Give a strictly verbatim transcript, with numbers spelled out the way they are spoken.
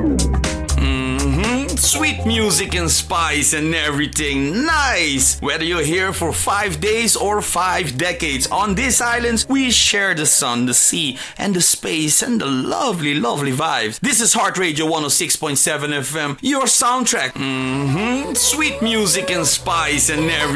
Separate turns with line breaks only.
Sweet music and spice and everything. Nice! Whether you're here for five days or five decades, on these islands, we share the sun, the sea, and the space, and the lovely, lovely vibes. This is Heart Radio one oh six point seven F M, your soundtrack. Mm-hmm. Sweet music and spice and everything.